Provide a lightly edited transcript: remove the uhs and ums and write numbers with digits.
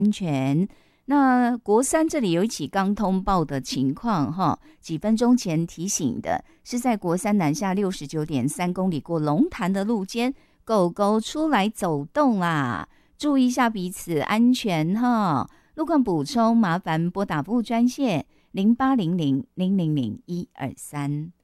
安全。那国三这里有一起刚通报的情况哈，几分钟前提醒的是在国三南下69.3公里过龙潭的路肩，狗狗出来走动啦，注意一下彼此安全哈。路况补充麻烦拨打服务专线0800000123。